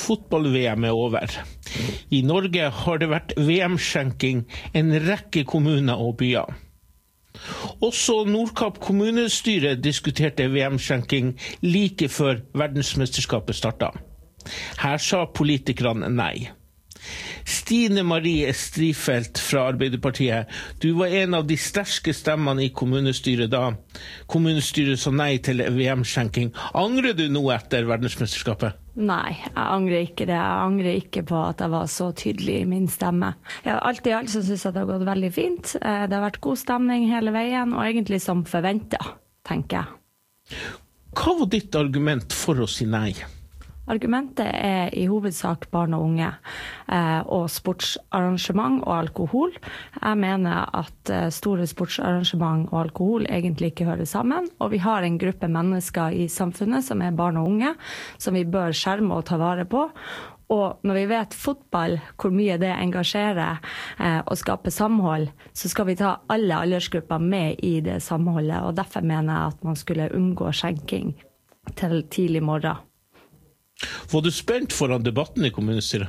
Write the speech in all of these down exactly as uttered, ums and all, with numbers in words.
fotball-V M er over. I Norge har det vært V M-skjenking en rekke kommuner og byer. Også Nordkapp kommunestyre diskuterte V M-skjenking like før verdensmesterskapet startet. Her sa politikerne nei. Stine Marie Strifeldt fra Arbeiderpartiet, du var en av de sterke stemmene i kommunestyret da kommunestyret sa nei til V M-skjenking. Angrer du nå etter verdensmesterskapet? Nei, jeg angrer ikke det. Jeg angrer ikke på at jeg var så tydelig i min stemme. Jeg har alltid alt som synes at det har gått veldig fint. Det har vært god stemning hele veien, og egentlig som forventet, tenker jeg. Hva var ditt argument for å si nei? Argumentet er i hovedsak barn og unge, eh, og sportsarrangement og alkohol. Jeg mener at eh, store sportsarrangement og alkohol egentlig ikke hører sammen, og vi har en gruppe mennesker i samfunnet som er barn og unge, som vi bør skjerme og ta vare på. Og når vi vet fotball, hvor mye det engasjerer eh, og skaper samhold, så skal vi ta alle aldersgrupper med i det samholdet, og derfor mener jeg at man skulle unngå skjenking til tidlig morgen. Var du spent foran debatten i kommunestyret?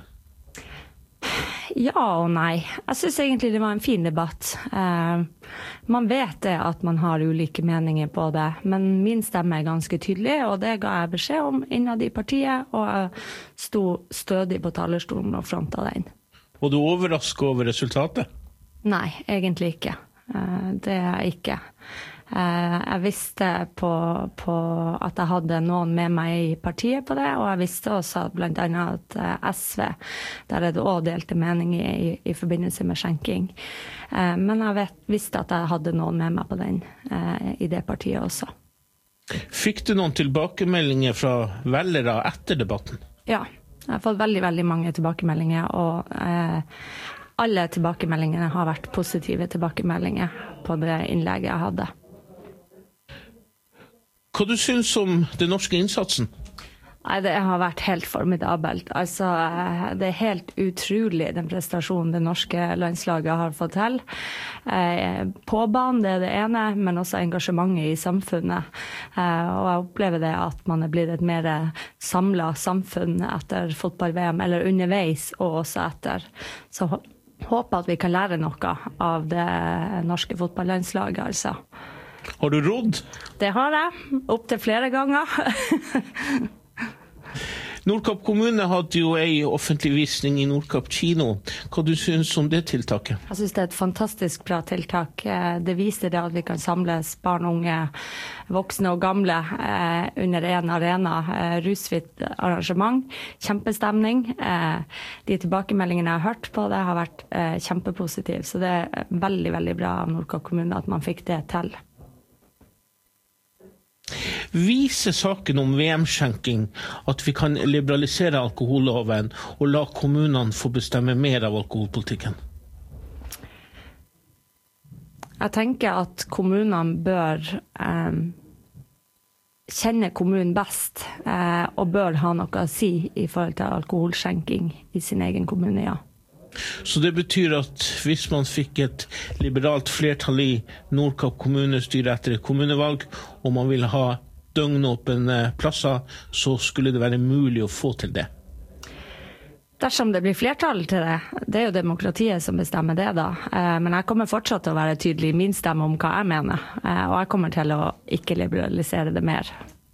Ja og nei. Jeg synes egentlig det var en fin debatt. Eh, man vet det at man har ulike meninger på det, men min stemme er ganske tydelig, og det ga jeg beskjed om innad i partiet, og jeg sto stødig på talerstolen og frontet den. Var du overrasket over resultatet? Nei, egentlig ikke. Eh, det er jeg ikke. Jeg visste på, på at jeg hadde noen med meg i partiet på det, og jeg visste også at blant annet at S V, der er det også delte meninger i, i forbindelse med skjenking. Men jeg vet, visste at jeg hadde noen med meg på den, i det partiet også. Fikk du noen tilbakemeldinger fra velgere etter debatten? Ja, jeg har fått veldig, veldig mange tilbakemeldinger, og eh, alle tilbakemeldingene har vært positive tilbakemeldinger på det innlegget jeg hadde. Hva du synes om den norske innsatsen? Nei, det har vært helt formidabelt. Altså, det er helt utrolig den prestasjonen det norske landslaget har fått til. På banen, det er det ene, men også engasjementet i samfunnet. Og jeg opplever det at man er blitt et mer samlet samfunn etter fotball-V M, eller underveis og også etter. Så håper at vi kan lære noe av det norske fotballandslaget, altså. Har du rodd? Det har jeg, opp til flere ganger. Nordkapp kommune hadde jo en offentlig visning i Nordkapp kino. Hva du synes om det tiltaket? Jeg synes det er et fantastisk bra tiltak. Det viser det at vi kan samles barn, unge, voksne og gamle under en arena. Rusfritt arrangement, kjempestemning. De tilbakemeldingene jeg har hørt på det har vært kjempepositive, så det er veldig, veldig bra av Nordkapp kommune at man fikk det til. Viser saken om V M-skjenking at vi kan liberalisere alkoholloven og la kommunene få bestemme mer av alkoholpolitikken? Jeg tenker at kommunene bør eh, kjenne kommunen best eh, og bør ha noe å si i forhold til alkoholskjenking i sin egen kommune, ja. Så det betyr at hvis man fikk et liberalt flertall i Nordkapp kommunestyre etter et kommunevalg, og man vil ha døgnåpne plasser, så skulle det være mulig å få til det? Dersom det blir flertall til det, det er jo demokratiet som bestemmer det da. Men jeg kommer fortsatt til å være tydelig i min stemme om hva jeg mener, og jeg kommer til å ikke liberalisere det mer.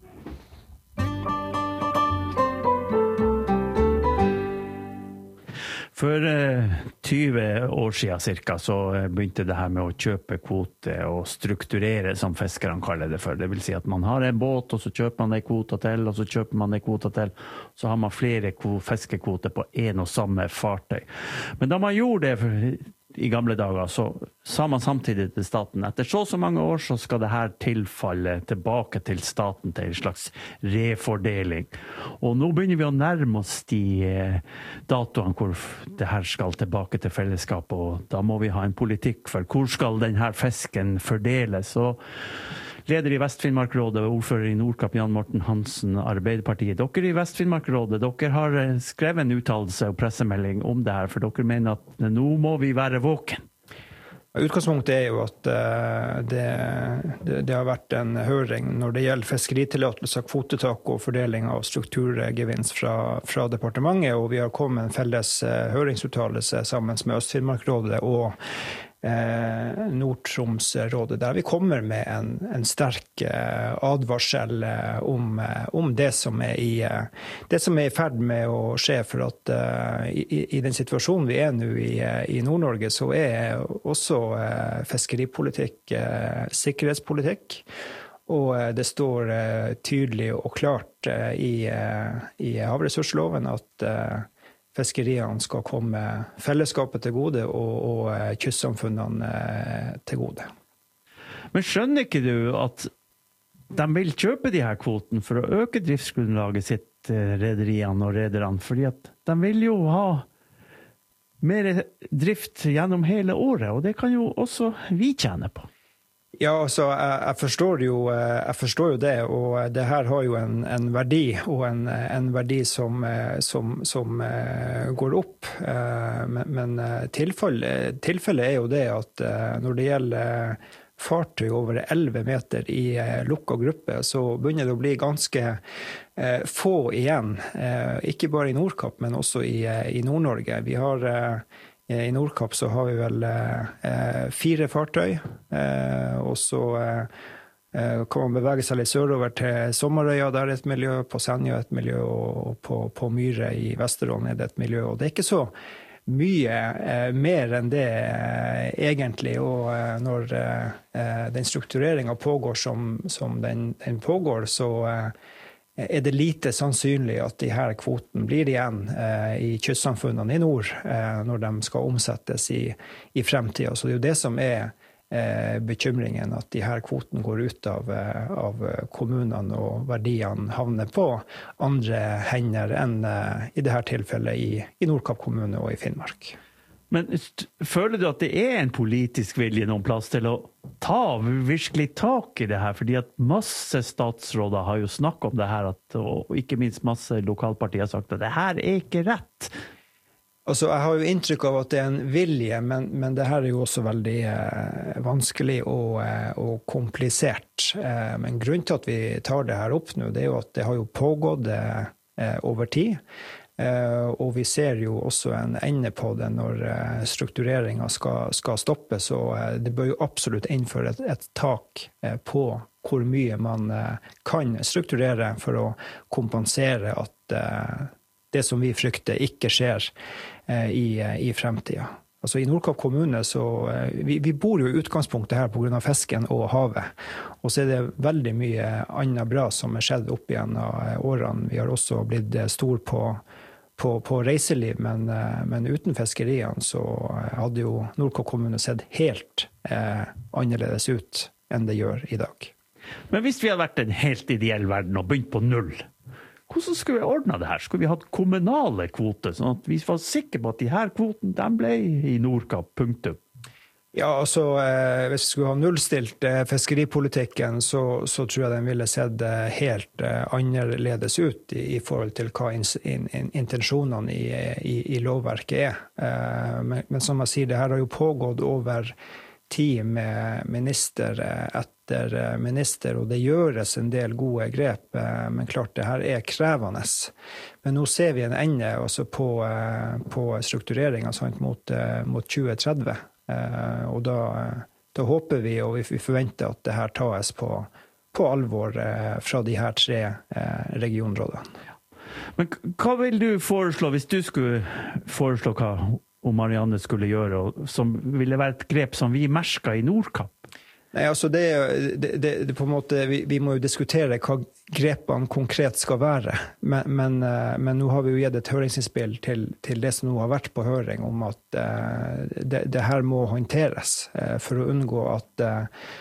For tyve år siden cirka, så begynte det her med å kjøpe kvote og strukturere, som fiskerne kaller det for. Det vil si at man har en båt, og så kjøper man en kvote til, og så kjøper man en kvote til. Så har man flere fiskekvoter på en og samme fartøy. Men da man gjorde det for i gamle dager, så sa man samtidig til staten, etter så så mange år så skal det her tilfalle tilbake til staten til en slags refordeling. Og nå begynner vi å nærme oss de datoene hvor det her skal tilbake til fellesskap, og da må vi ha en politikk for hvor skal denne fisken fordeles. Og leder i Vest-Finnmark-rådet og ordfører i Nordkapp, Jan Morten Hansen, Arbeiderpartiet. Dere i Vest-Finnmark-rådet, dere har skrevet en uttalelse og pressemelding om det her, for dere mener at nå må vi være våken. Utgangspunktet er jo at det, det, det har vært en høring når det gjelder fiskeritillatelse, kvotetak og fordeling av strukturgevinst fra, fra departementet, og vi har kommet med en felles høringsuttalelse sammen med Øst-Finnmark-rådet og Eh, Nord-Troms-rådet, der vi kommer med en, en sterk eh, advarsel eh, om, eh, om det som er i eh, det som er i ferd med å skje, for at eh, i, i den situasjonen vi er nå i, i Nord-Norge, så er også eh, fiskeripolitikk eh, sikkerhetspolitikk, og eh, det står eh, tydelig og klart eh, i, eh, i havressursloven at eh, fiskeriene skal komme fellesskapet til gode og, og kystsamfunnene til gode. Men skjønner ikke du at de vil kjøpe de her kvoten for å øke driftsgrunnlaget sitt, rederiene og rederne, fordi at de vil jo ha mer drift gjennom hele året, og det kan jo også vi tjene på. Ja, altså, jeg, jeg, forstår jo, jeg forstår jo det, og det her har jo en, en verdi, og en, en verdi som, som, som går opp. Men, men tilfellet, tilfellet er jo det at når det gjelder fartøy over elleve meter i lukka gruppe, så begynner det å bli ganske få igjen, ikke bare i Nordkapp, men også i, i Nord-Norge. Vi har I Nordkapp så har vi vel eh, fire fartøy, eh, og så eh, kan man bevege seg litt sørover til Sommerøya, der er et miljø, på Senja et miljø, og på, på Myre i Vesterålen er det et miljø. Og det er ikke så mye eh, mer enn det eh, egentlig, og eh, når eh, den struktureringen pågår som, som den, den pågår, så eh, er det lite sannsynlig at de her kvoten blir igjen eh, i kystsamfunnene i nord eh, når de skal omsettes i, i fremtiden. Så det er jo det som er eh, bekymringen, at de her kvoten går ut av, av kommunene og verdiene havner på andre hender enn eh, i dette tilfellet i, i Nordkapp kommune og i Finnmark. Men føler du at det er en politisk vilje noen plass til å ta virkelig tak i det her? Fordi at masse statsråder har jo snakket om det her, at, og ikke minst masse lokalpartier har sagt at det her er ikke rett. Altså, jeg har jo inntrykk av at det er en vilje, men, men det her er jo også veldig eh, vanskelig og, eh, og komplisert. Eh, men grunnen til at vi tar det her opp nå, det er jo at det har jo pågått eh, over tid. Uh, og vi ser jo også en ende på det når uh, struktureringen skal, skal stoppes, og uh, det bør jo absolutt innføre et, et tak uh, på hvor mye man uh, kan strukturere for å kompensere at uh, det som vi frykter ikke skjer uh, i, uh, i fremtiden. Altså, I Nordkapp kommune så uh, vi, vi bor jo i utgangspunktet her på grunn av fisken og havet, og så er det veldig mye annet bra som er skjedd opp igjen av uh, årene. Vi har også blitt uh, stor på På, på reiseliv, men, men uten fiskeriene så hadde jo Nordkapp kommune sett helt eh, annerledes ut enn det gjør i dag. Men hvis vi hadde vært en helt ideell verden og begynt på null, hvordan skulle vi ordne det her? Skulle vi hatt kommunale kvoter, sånn at vi var sikre på at de her kvoten, de ble i Nordkapp, punktum? Ja, altså, eh, hvis vi skulle ha nullstilt eh, fiskeripolitikken, så, så tror jeg den ville sett eh, helt eh, annerledes ut i, i forhold til hva in, in, in, intensjonene i, i, i lovverket er. Eh, men, men som jeg sier, det her har jo pågått over tid med minister etter minister, og det gjøres en del gode grep, eh, men klart det her er krevende. Men nå ser vi en ende altså på, eh, på struktureringen sant, mot, eh, mot tjue tretti. Uh, og da, da håper vi og vi forventer at det her tas på, på alvor uh, fra de her tre uh, regionrådene. Men hva vil du foreslå hvis du skulle foreslå hva om Marianne skulle gjøre, og som ville være et grep som vi merker i Nordkapp? Nei, altså det, det, det, det på en måte, vi, vi må jo diskutere hva grepene konkret skal være, men, men, men nå har vi jo gitt et høringsinnspill til, til det som nå har vært på høring om at uh, det, det her må håndteres uh, for å unngå at, uh,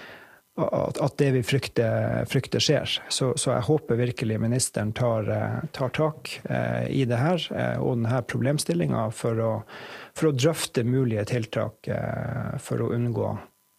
at, at det vi frykter, frykter skjer. Så, så jeg håper virkelig ministeren tar, uh, tar tak uh, i det her uh, og denne problemstillingen for å, for å drøfte mulige tiltak uh, for å unngå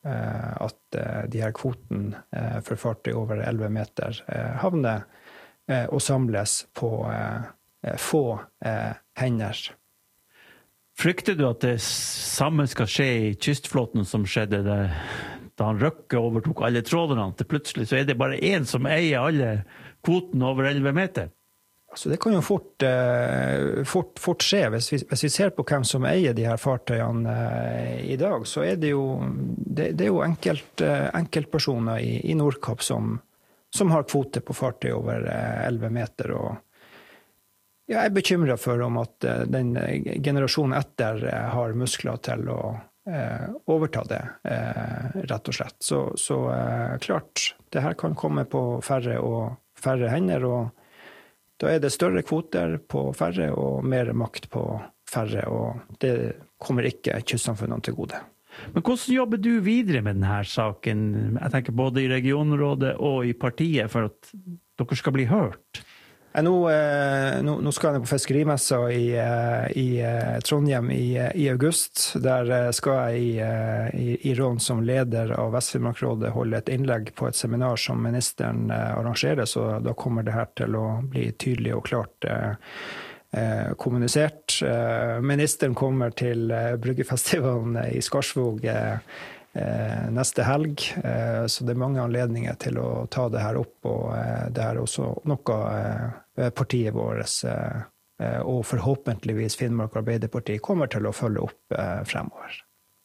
at de her kvoten for fartøy over elleve meter havner og samles på få hender. Frykter du at det samme skal skje i kystflåten som skjedde det, da han Røkke overtok alle tråderne, til plutselig så er det bare en som eier alle kvoten over elleve meter? Altså det kan jo fort, eh, fort, fort skje. Hvis vi, hvis vi ser på hvem som eier de her fartøyene eh, i dag, så er det jo, det, det er jo enkelt, eh, enkeltpersoner i, i Nordkapp som, som har kvote på fartøy over eh, elleve meter. Og jeg er bekymret for om at eh, den generasjonen etter eh, har muskler til å eh, overta det, eh, rett og slett. Så, så eh, klart, det her kan komme på færre og færre hender, og da er det større kvoter på færre og mer makt på færre, og det kommer ikke kystsamfunnene til gode. Men hvordan jobber du videre med denne saken? Jeg tenker både i regionrådet og i partiet, for at dere skal bli hørt. Nå, nå, nå skal jeg på fiskerimessa i, i Trondheim i, i august. Der skal jeg i, i, i rollen som leder av Vest-Finnmarksrådet holde et innlegg på et seminar som ministeren arrangerer, så da kommer det her til å bli tydelig og klart eh, kommunisert. Ministeren kommer til Bryggefestivalen i Skarsvåg eh, neste helg, så det er mange anledninger til å ta det her opp, og det er også noe partiet vårt og forhåpentligvis Finnmark Arbeiderparti kommer til å følge opp fremover.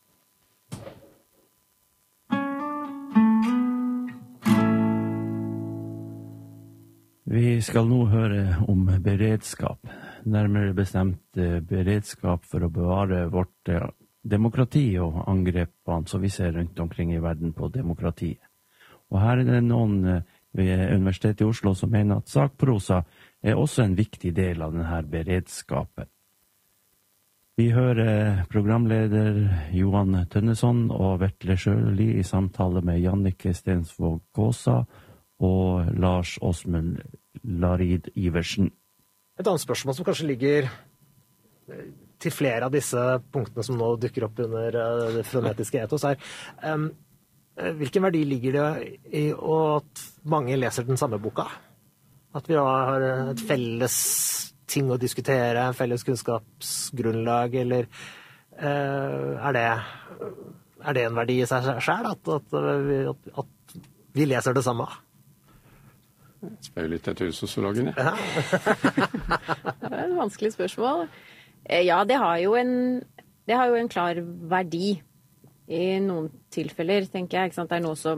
Vi skal nå høre om beredskap, nærmere bestemt beredskap for å bevare vårt demokrati og angrepene som vi ser rundt omkring i verden på demokratiet. Og her er det noen ved Universitetet i Oslo som mener at sakprosa er også en viktig del av denne beredskapen. Vi hører programleder Johan Tønneson og Vetle Sjøli i samtale med Jannike Stensvåg Gåsa og Lars Åsmund Larid Iversen. Et annet spørsmål som kanskje ligger til flere av disse punktene som nå dukker opp under det frenetiske etos er, um, hvilken verdi ligger det i at mange leser den samme boka? At vi har et felles ting å diskutere, felles kunnskapsgrunnlag, eller uh, er, det, er det en verdi i seg selv at, at, at, at vi leser det samme? Jeg spør litt etter sosiologen, ja. Det er et vanskelig spørsmål. Ja, det har jo en, det har jo en klar verdi i noen tilfeller, tenker jeg. Ikke sant? Det er noe som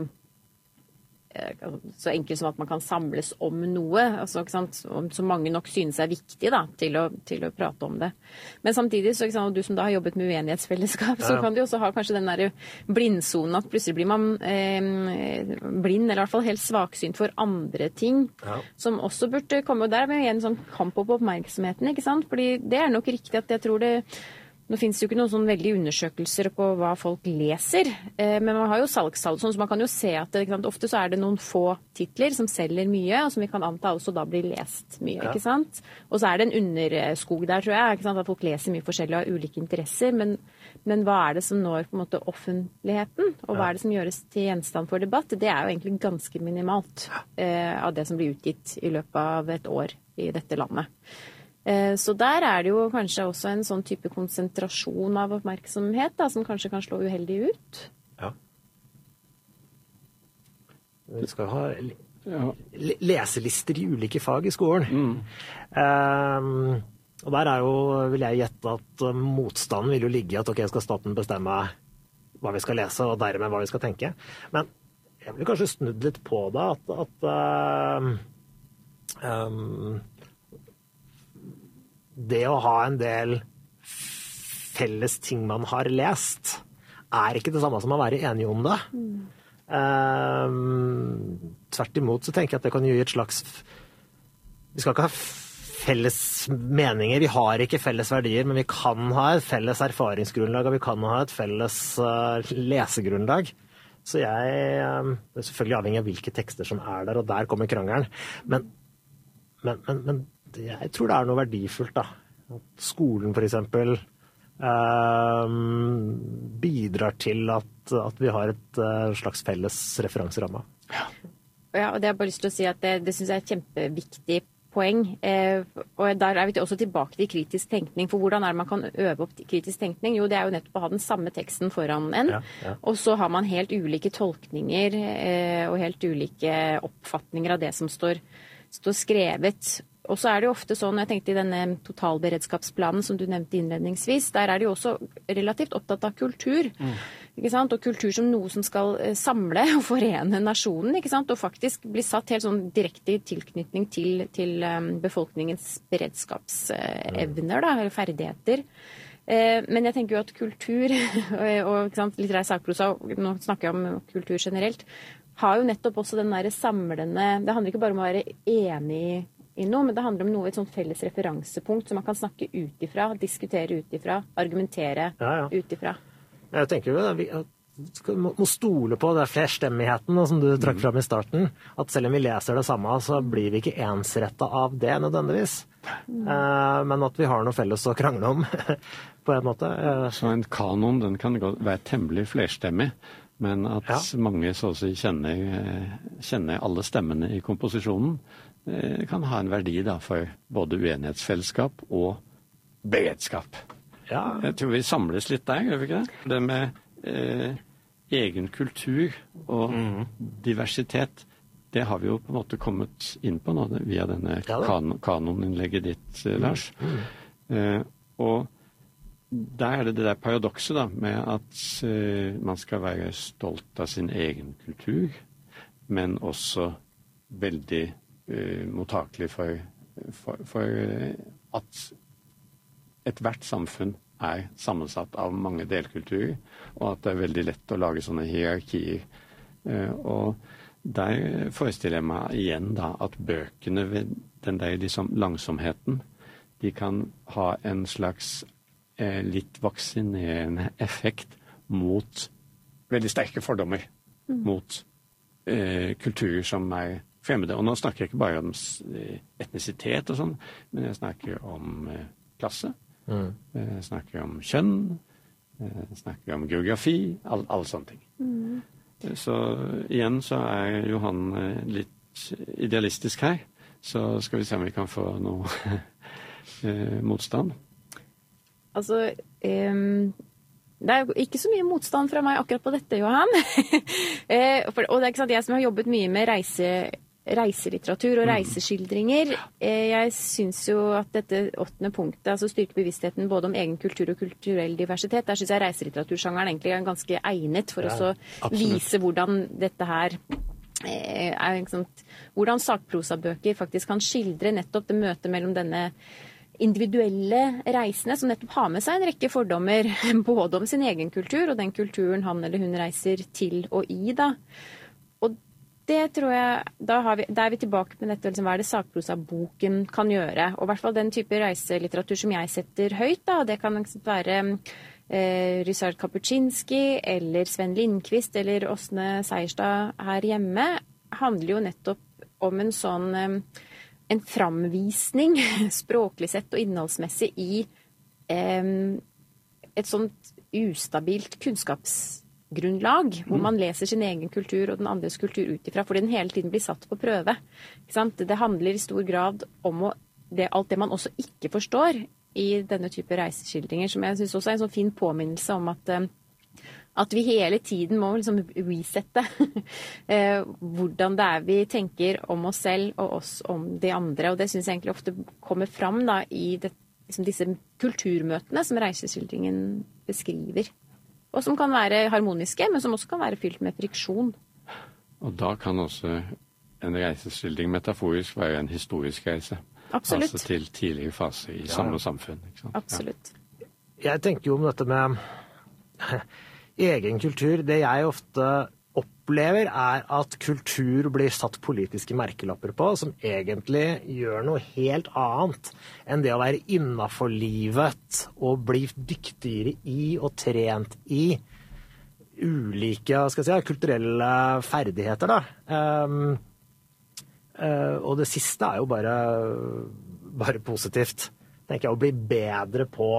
så enkelt som at man kan samles om noe, altså, ikke sant? Som mange nok synes er viktig da, til å, til å prate om det. Men samtidig, så, ikke sant? Du som da har jobbet med uenighetsfellesskap, så kan du også ha kanskje den der blindsonen at plutselig blir man eh, blind, eller i hvert fall helt svaksynt for andre ting, ja. Som også burde komme, og der er vi igjen sånn kamp opp oppmerksomheten, ikke sant? Fordi det er nok riktig at jeg tror det. Nå finnes det jo ikke noen sånn veldig undersøkelser på hva folk leser, men man har jo salgstall, så man kan jo se at det, ikke sant, ofte så er det noen få titler som selger mye, og som vi kan anta også da blir lest mye, ja. Ikke sant? Og så er det en underskog der, tror jeg, ikke sant, at folk leser mye forskjellig og har ulike interesser, men, men hva er det som når på en måte offentligheten, og hva er det som gjøres til gjenstand for debatt? Det er jo egentlig ganske minimalt eh, av det som blir utgitt i løpet av et år i dette landet. Så der er det jo kanskje også en sånn type konsentrasjon av oppmerksomhet da, som kanskje kan slå uheldig ut. Ja. Vi skal ha leselister i ulike fag i skolen. Mm. Um, og der er jo, vil jeg gjette at motstanden vil jo ligge i at ok, skal staten bestemme hva vi skal lese, og dermed hva vi skal tenke. Men jeg vil kanskje snudd litt på det, at, at uh, um, det å ha en del felles ting man har lest, er ikke det samme som å være enige om det. Mm. Um, tvert imot så tenker jeg at det kan gi et slags... Vi skal ikke ha felles meninger, vi har ikke felles verdier, men vi kan ha et felles erfaringsgrunnlag, og vi kan ha et felles uh, lesegrunnlag. Så jeg... Um, det er selvfølgelig avhengig av hvilke tekster som er der, og der kommer krangelen. Men, men, men, men jeg tror det er noe verdifullt da. At skolen for eksempel eh, bidrar til at, at vi har et uh, slags felles referanseramme. Ja, og det har jeg bare lyst til å si at det, det synes jeg er kjempeviktig poeng. Eh, og der er vi også tilbake til kritisk tenkning. For hvordan er det man kan øve opp kritisk tenkning? Jo, det er jo nettopp å ha den samme teksten foran en. Ja, ja. Og så har man helt ulike tolkninger eh, og helt ulike oppfatninger av det som står, står skrevet. Og så er det jo ofte sånn, jeg tenkte i denne totalberedskapsplanen som du nevnte innledningsvis, der er de jo også relativt opptatt av kultur. Mm. Ikke sant? Og kultur som noe som skal samle og forene nasjonen, ikke sant? Og faktisk bli satt helt sånn direkte i tilknytning til, til befolkningens beredskapsevner, da, eller ferdigheter. Men jeg tenker jo at kultur, og ikke sant, litterær sakprosa, nå snakker jeg om kultur generelt, har jo nettopp også den der samlende, det handler ikke bare om å være enig i noe, men det handler om noe, et sånt felles referansepunkt som man kan snakke ut ifra, diskutere ut ifra, argumentere ja, ja. ut ifra. Jeg tenker jo vi må stole på det flerstemmigheten som du trakk fram i starten, at selv om vi leser det samme, så blir vi ikke ensrettet av det nødvendigvis. Mm. Men at vi har noe felles å krangle om, på en måte. Så en kanon, den kan være temmelig flerstemmig, men at ja. mange så å si kjenner, kjenner alle stemmene i komposisjonen, kan ha en verdi da, for både uenighetsfellesskap og beredskap. Ja. Jeg tror vi samles litt der, gjør vi ikke det? Det med eh, egen kultur og mm. diversitet, det har vi jo på en måte kommet inn på nå, via denne ja, kan kanoninnlegget ditt, eh, Lars. Mm. Eh, og der er det det der paradokset da, med at eh, man skal være stolt av sin egen kultur, men også veldig eh, mottakelig for, for, for eh, at et hvert samfunn er sammensatt av mange delkulturer, og at det er veldig lett å lage sånne hierarkier. Og der forestiller jeg meg igjen da at bøkene ved den der liksom langsomheten, de kan ha en slags eh, litt vaksinerende effekt mot veldig sterke fordommer, mm. mot eh, kulturer som er fremmede. Og nå snakker jeg ikke bare om etnisitet og sånn, men jeg snakker om eh, klasse. Mm. Jeg snakker om kjønn, jeg snakker om geografi, all, alle sånne ting. Mm. Så igjen så er Johan litt idealistisk her, så skal vi se om vi kan få noe motstand. Altså, um, det er jo ikke så mye motstand fra meg akkurat på dette, Johan. For, og det er ikke sant, jeg som har jobbet mye med reise reiselitteratur og reiseskildringer. Jeg synes jo at dette åttende punktet, altså styrke bevisstheten både om egen kultur og kulturell diversitet, der synes jeg reiselitteratursjangeren egentlig er ganske egnet for ja, å vise hvordan dette her er, ikke sant, hvordan sakprosabøker faktisk kan skildre nettopp det møtet mellom denne individuelle reisende som nettopp har med seg en rekke fordommer både om sin egen kultur og den kulturen han eller hun reiser til og i da. Og det tror jeg, da, har vi, da er vi tilbake med dette, liksom, hva er det sakprosaboken kan gjøre. Og i hvert fall den type reiselitteratur som jeg setter høyt, da, det kan være eh, Ryszard Kapuscinski eller Sven Lindqvist eller Åsne Seierstad her hjemme, handler jo nettopp om en sånn eh, en framvisning, språklig sett og innholdsmessig, i eh, et sånt ustabilt kunnskaps grunnlag, hvor man leser sin egen kultur og den andres kultur ut ifra, fordi den hele tiden blir satt på prøve. Ikke sant? Det handler i stor grad om å, det, alt det man også ikke forstår i denne type reiseskildringer, som jeg synes også er en sånn fin påminnelse om at, at vi hele tiden må liksom resette hvordan det er vi tenker om oss selv og oss om de andre, og det synes jeg egentlig ofte kommer fram da, i det, liksom disse kulturmøtene som reiseskildringen beskriver. Og som kan være harmoniske, men som også kan være fylt med friksjon. Og da kan også en reiseskildring metaforisk være en historisk reise. Absolutt. Altså til tidligere fase i ja. samme samfunn. Ikke sant? Absolutt. Ja. Jeg tenker jo om dette med egen kultur. Det jeg ofte opplever er at kultur blir satt politiske merkelapper på, som egentlig gjør noe helt annet enn det å være innenfor livet og bli dyktigere i og trent i ulike skal jeg si, kulturelle ferdigheter. Da. Um, uh, og det siste er jo bare, bare positivt. Tenker jeg, å bli bedre på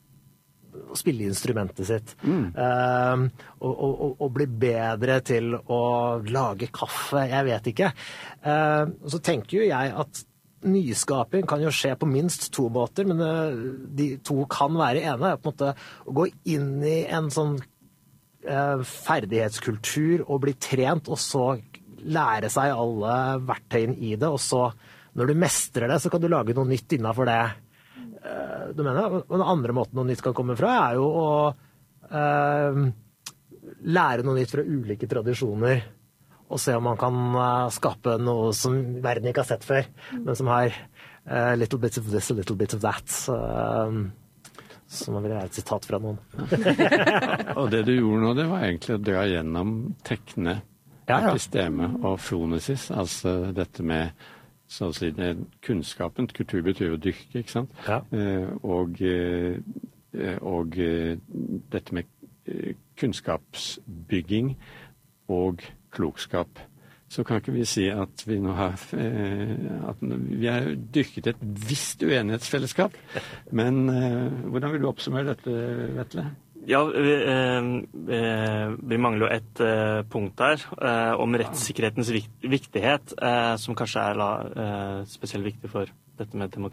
å spille instrumentet sitt. Mm. Um, og, og, og bli bedre til å lage kaffe, jeg vet ikke. Um, så tenker jo jeg at nyskaping kan jo skje på minst to måter, men de to kan være ene. På en måte å gå inn i en sånn eh, ferdighetskultur og bli trent, og så lære seg alle verktøyene i det, og så når du mestrer det, så kan du lage noe nytt innenfor det. Eh, du mener, og den andre måten noe nytt kan komme fra, er jo å eh, lære noe nytt fra ulike tradisjoner, og se om man kan uh, skape noe som verden ikke har sett før, men som har uh, little bits of this, a little bit of that. Uh, som vil være et sitat fra noen. Og det du gjorde nå, det var egentlig å dra gjennom tekne, ja, ja. episteme og fronesis, altså dette med så å si, det, kunnskapen, kultur betyr å dyrke, ikke sant? Ja. Uh, og uh, og uh, dette med uh, kunnskapsbygging og klokskap. Så kan ikke vi si at vi nå har eh, at vi har dyrket et visst uenighetsfellesskap. Men eh, hvordan vil du oppsummere dette, Vetle? Ja, vi, eh, vi mangler jo et eh, punkt her eh, om rettssikkerhetens viktighet, eh, som kanskje er la, eh, spesielt viktig for dette med demokrati.